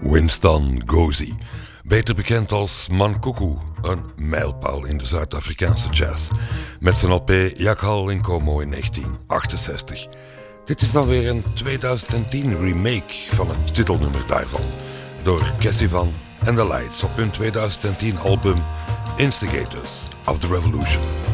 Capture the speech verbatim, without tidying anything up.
Winston Gozi, beter bekend als Mankuku, een mijlpaal in de Zuid-Afrikaanse jazz, met zijn L P Jakhal in Como in negentien achtenzestig. Dit is dan weer een twintig tien remake van het titelnummer daarvan, door Kessivan and the Lights op hun twintig tien album Instigators of the Revolution.